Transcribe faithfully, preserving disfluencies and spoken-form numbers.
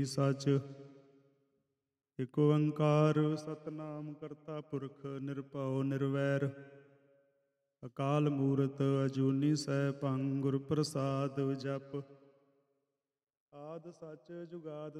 ਸੱਚ। ਇਕ ਓੰਕਾਰ ਸਤਿਨਾਮ ਕਰਤਾ ਪੁਰਖ ਨਿਰਭਉ ਨਿਰਵੈਰ। ਅਕਾਲ ਮੂਰਤ ਅਜੂਨੀ ਸੈਭੰ ਗੁਰ ਪ੍ਰਸਾਦਿ ਜਪੁ। ਆਦਿ ਸਚ ਜੁਗਾਦਿ